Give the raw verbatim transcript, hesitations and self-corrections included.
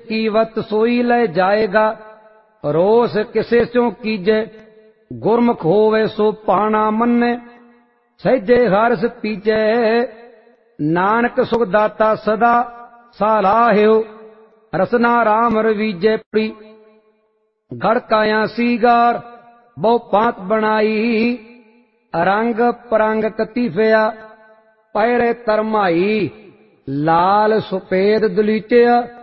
कीवत सोई ले जाएगा। रोस किसे स्यों कीजे गुरमुख होवे सो पाना मन्ने। सहजे हर्ष पीछे नानक सुख दाता सदा सालाहियो। रसना राम रवीजे पड़ी गड़काया सीगार बहु पात बनाई। रंग परंग कतीफिया पैरे तरमाई। लाल सुपेद दलीटिया